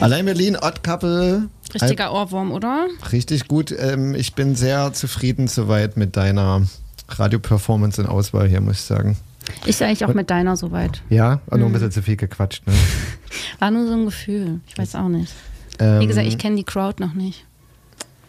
Allein Berlin, Odd Couple. Richtiger Ohrwurm, oder? Richtig gut. Ich bin sehr zufrieden soweit mit deiner Radio-Performance und Auswahl hier, muss ich sagen. Ich eigentlich auch mit deiner soweit. Ja, aber nur ein bisschen zu viel gequatscht. Ne? War nur so ein Gefühl. Ich weiß auch nicht. Wie gesagt, ich kenne die Crowd noch nicht.